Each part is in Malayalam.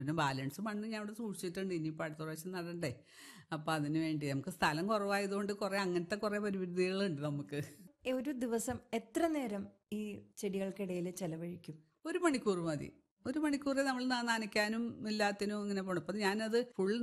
പിന്നെ ബാലൻസ് മണ്ണ് ഞാൻ ഇവിടെ സൂക്ഷിച്ചിട്ടുണ്ട്, ഇനിയിപ്പോൾ അടുത്ത പ്രാവശ്യം നടണ്ടേ. അപ്പം അതിന് വേണ്ടി നമുക്ക് സ്ഥലം കുറവായതുകൊണ്ട് കുറേ അങ്ങനത്തെ കുറേ പരിമിതികളുണ്ട് നമുക്ക്. ഒരു ദിവസം എത്ര നേരം ഈ ചെടികൾക്കിടയിൽ ചെലവഴിക്കും? 1 മണിക്കൂർ മതി. 1 മണിക്കൂർ നമ്മൾ നനയ്ക്കാനും എല്ലാത്തിനും ഇങ്ങനെ പോകണം. അപ്പം ഞാനത് ഫുൾ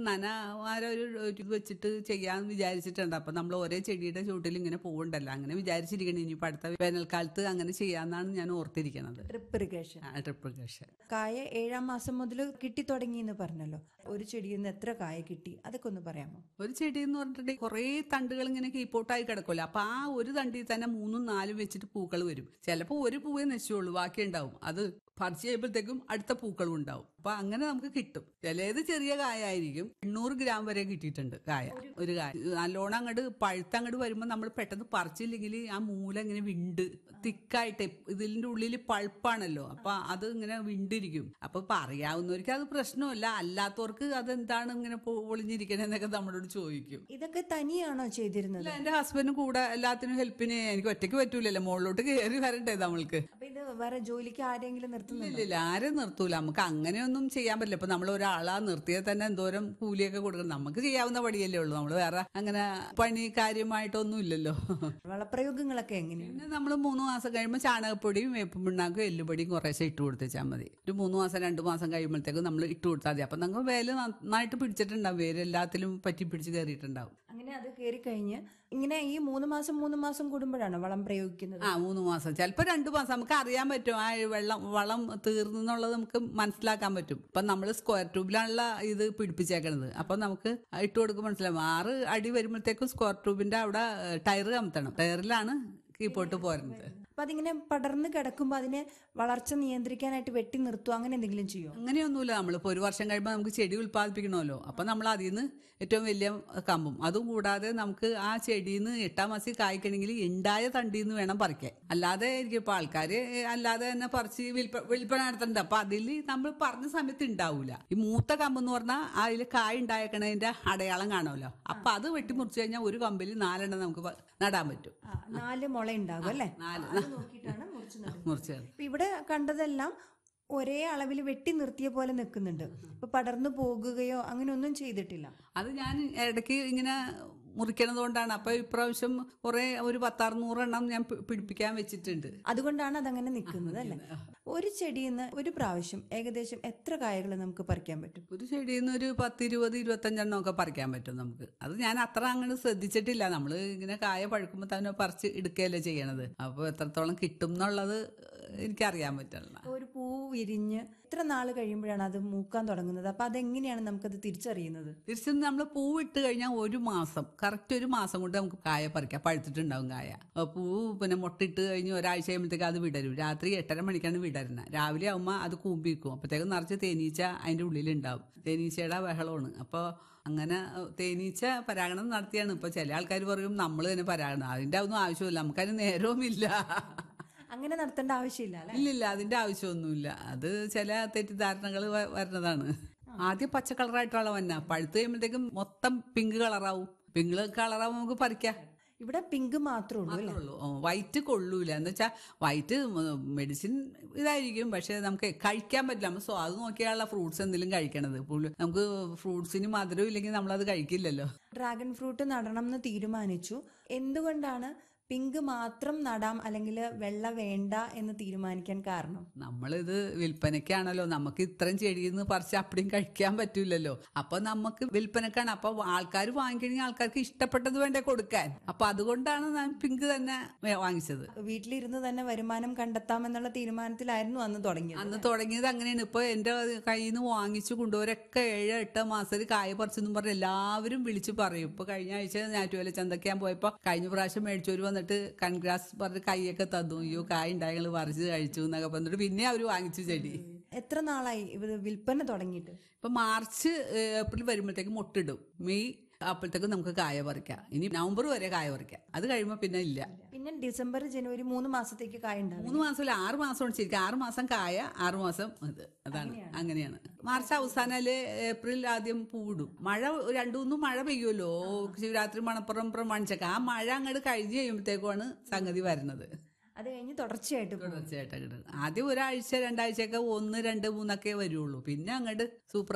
ഒരു ഇത് വെച്ചിട്ട് ചെയ്യാമെന്ന് വിചാരിച്ചിട്ടുണ്ട്. അപ്പം നമ്മൾ ഒരേ ചെടിയുടെ ചുവട്ടിൽ ഇങ്ങനെ പോകണ്ടല്ലോ, അങ്ങനെ വിചാരിച്ചിരിക്കണം. ഇനിയിപ്പോൾ അടുത്ത വേനൽക്കാലത്ത് അങ്ങനെ ചെയ്യാമെന്നാണ് ഞാൻ ഓർത്തിരിക്കണത്. Drip irrigation. Drip irrigation. കായ 7-ാം മാസം മുതൽ കിട്ടി തുടങ്ങി എന്ന് പറഞ്ഞല്ലോ. ഒരു ചെടിയിൽ നിന്ന് എത്ര കായ കിട്ടി, അതൊക്കെ ഒന്ന് പറയാമോ? ഒരു ചെടി എന്ന് പറഞ്ഞിട്ടുണ്ടെങ്കിൽ കുറേ തണ്ടുകൾ ഇങ്ങനെ കീപ്പോട്ടായി കിടക്കുമല്ലോ. അപ്പം ആ ഒരു തണ്ടിൽ തന്നെ 3ഉം 4ഉം വെച്ചിട്ട് പൂക്കൾ വരും. ചിലപ്പോൾ ഒരു പൂവേ നശിച്ചുള്ളൂ, ബാക്കി ഉണ്ടാവും. അത് പറിച്ച് കഴിയുമ്പോഴത്തേക്കും അടുത്ത പൂക്കളും ഉണ്ടാവും. അപ്പൊ അങ്ങനെ നമുക്ക് കിട്ടും. ചിലത് ചെറിയ കായ ആയിരിക്കും. 800 ഗ്രാം വരെ കിട്ടിയിട്ടുണ്ട് കായ. ഒരു കായ നല്ലോണം അങ്ങോട്ട് പഴുത്തങ്ങോട്ട് വരുമ്പോൾ നമ്മൾ പെട്ടെന്ന് പറിച്ചില്ലെങ്കിൽ ആ മൂല ഇങ്ങനെ വിണ്ട് തിക്കായിട്ട്, ഇതിന്റെ ഉള്ളിൽ പൾപ്പാണല്ലോ, അപ്പൊ അത് ഇങ്ങനെ വിണ്ടിരിക്കും. അപ്പൊ പറയാവുന്നവർക്ക് അത് പ്രശ്നമല്ല, അല്ലാത്തവർക്ക് അതെന്താണ് ഇങ്ങനെ പൊളിഞ്ഞിരിക്കണെന്നൊക്കെ നമ്മളോട് ചോദിക്കും. ഇതൊക്കെ തനിയാണോ ചെയ്തിരുന്നത്? എന്റെ ഹസ്ബൻഡും കൂടെ എല്ലാത്തിനും ഹെൽപ്പിന്. എനിക്ക് ഒറ്റയ്ക്ക് പറ്റൂലല്ലോ, മുകളിലോട്ട് കയറി വരണ്ടേ നമ്മൾക്ക്. അപ്പൊ ഇത് വേറെ ജോലിക്ക് ആരെങ്കിലും ഇല്ല, ആരും നിർത്തൂല. നമുക്ക് അങ്ങനെയൊന്നും ചെയ്യാൻ പറ്റില്ല. ഇപ്പൊ നമ്മൾ ഒരാളാ നിർത്തിയാൽ തന്നെ എന്തോരം കൂലിയൊക്കെ കൊടുക്കണം. നമുക്ക് ചെയ്യാവുന്ന പടിയല്ലേ ഉള്ളൂ. നമ്മൾ വേറെ അങ്ങനെ പണി കാര്യമായിട്ടൊന്നും ഇല്ലല്ലോ. വളപ്രയോഗങ്ങളൊക്കെ എങ്ങനെയാണ്? പിന്നെ നമ്മൾ 3 മാസം കഴിയുമ്പോൾ ചാണകപ്പൊടിയും വേപ്പും പിണ്ണാക്കും എല്ലുപൊടിയും കുറേശ്ശെ ഇട്ട് കൊടുത്തേച്ചാൽ മതി. ഒരു 3 മാസം 2 മാസം കഴിയുമ്പോഴത്തേക്കും നമ്മൾ ഇട്ട് കൊടുത്താൽ മതി. അപ്പൊ നമുക്ക് വേല് നന്നായിട്ട് പിടിച്ചിട്ടുണ്ടാവും, വേര് എല്ലാത്തിലും പറ്റി പിടിച്ച് കയറിയിട്ടുണ്ടാവും. അങ്ങനെ അത് കയറി കഴിഞ്ഞ് ഇങ്ങനെ ഈ 3 മാസം കൂടുമ്പോഴാണ് വളം പ്രയോഗിക്കുന്നത്? 3 മാസം, ചിലപ്പോൾ 2 മാസം. നമുക്ക് അറിയാൻ പറ്റും ആ വളം തീർന്നുള്ളത് നമുക്ക് മനസ്സിലാക്കാൻ പറ്റും. ഇപ്പൊ നമ്മൾ സ്ക്വയർ ട്യൂബിലാണുള്ള ഇത് പിടിപ്പിച്ചേക്കണത്. അപ്പൊ നമുക്ക് ഇട്ട് കൊടുക്കുമ്പോൾ മനസ്സിലാവും. 6 അടി വരുമ്പോഴത്തേക്കും സ്ക്വയർ ട്യൂബിന്റെ അവിടെ ടയർ കമത്തണം. ടയറിലാണ് കീപ്പോട്ട് പോരുന്നത്. അപ്പൊ അതിങ്ങനെ പടർന്ന് കിടക്കുമ്പോ അതിനെ വളർച്ച നിയന്ത്രിക്കാനായിട്ട് വെട്ടി നിർത്തുക, അങ്ങനെ എന്തെങ്കിലും ചെയ്യോ? അങ്ങനെയൊന്നുമില്ല. നമ്മളിപ്പോൾ 1 വർഷം കഴിയുമ്പോൾ നമുക്ക് ചെടി ഉൽപ്പാദിപ്പിക്കണമല്ലോ. അപ്പൊ നമ്മൾ അതിൽ നിന്ന് ഏറ്റവും വലിയ കമ്പും, അതും കൂടാതെ നമുക്ക് ആ ചെടിയിൽ നിന്ന് 8-ാം മാസം കായ്ക്കണമെങ്കിൽ ഉണ്ടായ തണ്ടിൽ നിന്ന് വേണം പറിക്കാൻ. അല്ലാതെ എനിക്ക് ഇപ്പൊ ആൾക്കാര് അല്ലാതെ തന്നെ പറിച്ച് വിൽപ്പന നടത്തുന്നുണ്ട്. അപ്പൊ അതിൽ നമ്മൾ പറഞ്ഞ സമയത്ത് ഉണ്ടാവൂല. ഈ മൂത്ത കമ്പെന്ന് പറഞ്ഞാൽ അതിൽ കായ് ഉണ്ടായേക്കണതിന്റെ അടയാളം കാണുമല്ലോ. അപ്പൊ അത് വെട്ടി മുറിച്ചു കഴിഞ്ഞാൽ ഒരു കമ്പിൽ 4 എണ്ണം നമുക്ക് നടാൻ പറ്റും. 4 മുള ഉണ്ടാകും അല്ലേ? 4 നോക്കിയിട്ടാണ് മുറിച്ച്. ഇവിടെ കണ്ടതെല്ലാം ഒരേ അളവിൽ വെട്ടി നിർത്തിയ പോലെ നിൽക്കുന്നുണ്ട്. ഇപ്പൊ പടർന്നു പോകുകയോ അങ്ങനെ ഒന്നും ചെയ്തിട്ടില്ല. അത് ഞാൻ ഇടയ്ക്ക് ഇങ്ങനെ മുറിക്കണതുകൊണ്ടാണ്. അപ്പൊ ഇപ്രാവശ്യം കുറെ ഒരു 10-600 എണ്ണം ഞാൻ പിടിപ്പിക്കാൻ വെച്ചിട്ടുണ്ട്. അതുകൊണ്ടാണ് അതങ്ങനെ നിൽക്കുന്നത് അല്ലേ? ഒരു ചെടിയിൽ നിന്ന് ഒരു പ്രാവശ്യം ഏകദേശം എത്ര കായകൾ നമുക്ക് പറിക്കാൻ പറ്റും? ഒരു ചെടിയിൽ നിന്ന് ഒരു 10, 20, 25 എണ്ണം ഒക്കെ പറിക്കാൻ പറ്റും നമുക്ക്. അത് ഞാൻ അത്ര അങ്ങനെ ശ്രദ്ധിച്ചിട്ടില്ല. നമ്മൾ ഇങ്ങനെ കായ പഴുക്കുമ്പോൾ തന്നെ പറിച്ച് എടുക്കുകയല്ലേ ചെയ്യണത്. അപ്പോൾ എത്രത്തോളം കിട്ടും എന്നുള്ളത് എനിക്കറിയാൻ പറ്റില്ല. ഒരു പൂ വിരിഞ്ഞ് എത്ര നാൾ കഴിയുമ്പോഴാണ് അത് മൂക്കാൻ തുടങ്ങുന്നത്? അപ്പൊ അതെങ്ങനെയാണ് നമുക്കത് തിരിച്ചറിയുന്നത്? തിരിച്ചും നമ്മൾ പൂ ഇട്ട് കഴിഞ്ഞാൽ 1 മാസം, കറക്റ്റ് 1 മാസം കൊണ്ട് നമുക്ക് കായ പറിക്കാം. പഴുത്തിട്ടുണ്ടാവും കായ. പൂ പിന്നെ മുട്ടിട്ട് കഴിഞ്ഞ് ഒരാഴ്ച കഴിയുമ്പോഴത്തേക്ക് അത് വിടരും. രാത്രി 8:30 മണിക്കാണ് വിടരുന്നത്. രാവിലെ ആകുമ്പോൾ അത് കൂമ്പിക്കും. അപ്പോഴത്തേക്കും നിറച്ച് തേനീച്ച അതിന്റെ ഉള്ളിലുണ്ടാവും. തേനീച്ചയുടെ ബഹളമാണ്. അപ്പോൾ അങ്ങനെ തേനീച്ച പരാഗണം നടത്തിയാണ്. ഇപ്പൊ ചില ആൾക്കാർ പറയും നമ്മൾ തന്നെ പരാഗണം, അതിന്റെ ഒന്നും ആവശ്യമില്ല, നമുക്കതിന് നേരവുമില്ല. അങ്ങനെ നടത്തേണ്ട ആവശ്യമില്ല. ഇല്ലില്ല, അതിന്റെ ആവശ്യമൊന്നുമില്ല. അത് ചില തെറ്റിദ്ധാരണകൾ വരുന്നതാണ്. ആദ്യം പച്ച കളറായിട്ടുള്ള വന്ന പഴുത്ത് കഴിയുമ്പോഴത്തേക്കും മൊത്തം പിങ്ക് കളറാവും. പിങ്ക് കളറാവും നമുക്ക് പറിക്കാം. ഇവിടെ പിങ്ക് മാത്രമേ ഉള്ളൂ. വൈറ്റ് കൊള്ളൂല. എന്ന് വെച്ചാൽ വൈറ്റ് മെഡിസിൻ ഇതായിരിക്കും, പക്ഷെ നമുക്ക് കഴിക്കാൻ പറ്റില്ല. നമ്മൾ സ്വാദ് നോക്കിയാലുള്ള ഫ്രൂട്ട്സ് എന്തെങ്കിലും കഴിക്കണത്. നമുക്ക് ഫ്രൂട്ട്സിന് മധുരം ഇല്ലെങ്കിൽ നമ്മളത് കഴിക്കില്ലല്ലോ. ഡ്രാഗൺ ഫ്രൂട്ട് നടണം എന്ന് തീരുമാനിച്ചു. എന്തുകൊണ്ടാണ് പിങ്ക് മാത്രം നടാം അല്ലെങ്കിൽ വെള്ള വേണ്ട എന്ന് തീരുമാനിക്കാൻ കാരണം? നമ്മളിത് വിൽപ്പനയ്ക്കാണല്ലോ. നമുക്ക് ഇത്രയും ചെടിയിൽ നിന്ന് പറിച്ച് അപ്പടിയും കഴിക്കാൻ പറ്റൂലല്ലോ. അപ്പൊ നമുക്ക് വിൽപ്പനക്കാണ്. അപ്പൊ ആൾക്കാർ വാങ്ങിക്കണമെങ്കിൽ ആൾക്കാർക്ക് ഇഷ്ടപ്പെട്ടത് വേണ്ടേ കൊടുക്കാൻ. അപ്പൊ അതുകൊണ്ടാണ് ഞാൻ പിങ്ക് തന്നെ വാങ്ങിച്ചത്. വീട്ടിലിരുന്ന് തന്നെ വരുമാനം കണ്ടെത്താമെന്നുള്ള തീരുമാനത്തിലായിരുന്നു അന്ന് തുടങ്ങിയത്. അങ്ങനെയാണ്. ഇപ്പൊ എന്റെ കയ്യിൽ നിന്ന് വാങ്ങിച്ചു കൊണ്ടുപോരൊക്കെ 7-8 മാസം കായ പറിച്ചെന്നും പറഞ്ഞ് എല്ലാവരും വിളിച്ചു പറയും. ഇപ്പൊ കഴിഞ്ഞ ആഴ്ച ഞാറ്റുവേല ചന്തയ്ക്കാൻ പോയപ്പോ കഴിഞ്ഞ പ്രാവശ്യം മേടിച്ചോര് വന്നിട്ട് കൺഗ്രാസ് പറഞ്ഞ് കൈയൊക്കെ തന്നു. അയ്യോ കായ ഉണ്ടായി പറിച്ച് കഴിച്ചു എന്നൊക്കെ പറഞ്ഞിട്ട് പിന്നെ അവര് വാങ്ങിച്ചു ചെടി. എത്ര നാളായി വിൽപ്പന തുടങ്ങിയിട്ട്? ഇപ്പൊ മാർച്ച് ഏപ്രിൽ വരുമ്പോഴത്തേക്ക് മുട്ടിടും. മെയ് അപ്പോഴത്തേക്കും നമുക്ക് കായ പറിക്കാം. ഇനി നവംബർ വരെ കായ പറിക്കാം. അത് കഴിയുമ്പോൾ പിന്നെ ഇല്ല. പിന്നെ ഡിസംബർ ജനുവരി 3 മാസത്തേക്ക് കായ ഉണ്ടാവും. 3 മാസമല്ല, 6 മാസമാണ് ശരിക്കും. 6 മാസം കായ, 6 മാസം ഇത്. അതാണ്, അങ്ങനെയാണ്. മാർച്ച് അവസാനാല് ഏപ്രിൽ ആദ്യം പൂടും. മഴ 2-3 മഴ പെയ്യുമല്ലോ. ശിവരാത്രി മണപ്പുറം പ്രമാണിച്ചൊക്കെ ആ മഴ അങ്ങോട്ട് കഴിഞ്ഞ് കഴിയുമ്പോഴത്തേക്കുമാണ് സംഗതി വരുന്നത്. അത് കഴിഞ്ഞ് തുടർച്ചയായിട്ട് പോകും. തുടർച്ചയായിട്ട് ഇടും. ആദ്യം ഒരാഴ്ച 2 ആഴ്ചയൊക്കെ 1, 2, 3 വരുള്ളൂ. പിന്നെ അങ്ങോട്ട് സൂപ്പർ